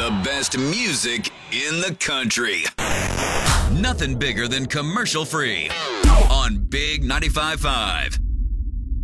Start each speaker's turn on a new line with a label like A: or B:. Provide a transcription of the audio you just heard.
A: The best music in the country. Nothing bigger than commercial free on Big 95.5.